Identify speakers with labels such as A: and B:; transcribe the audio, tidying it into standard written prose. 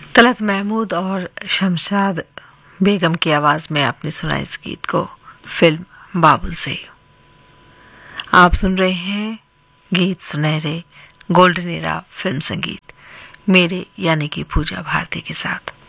A: तलत महमूद और शमशाद बेगम की आवाज में आपने सुना इस गीत को फिल्म बाबुल से। आप सुन रहे हैं गीत सुनहरे गोल्डन एरा फिल्म संगीत मेरे यानी कि पूजा भारती के साथ।